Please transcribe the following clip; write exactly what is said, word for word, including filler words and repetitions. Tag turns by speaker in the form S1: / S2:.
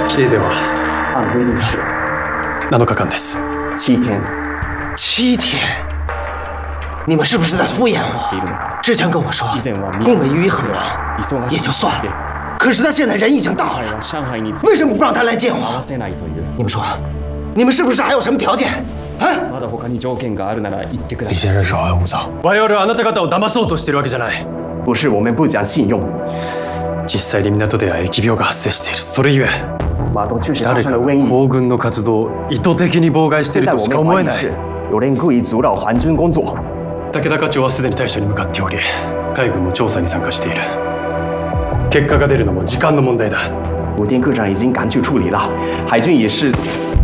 S1: 規定では
S2: 按规定是
S1: なのかかんです。
S2: 七天。
S3: 七天？你们是不是在敷衍我？之前跟我说宫美于很忙，也就算了。可是他现在人已经到了，为什么不让他来见我？你们说，你们是不是还有什么条件？啊？
S4: 李先生稍安勿躁。
S1: 我々はあなた方を騙そうとしているわけじゃない。
S2: 不是我们不讲信用。
S1: 実際に港では疫病が発生している。それゆえ。誰かが皇軍の活動を意図的に妨害しているとしか思えない。
S2: 有人故意阻扰韩军工作。
S1: 武田課長はすでに対処に向かっており、海軍も調査に参加している。結果が出るのも時間の問題だ。
S2: 武田科长已经赶去处理了，海军也是。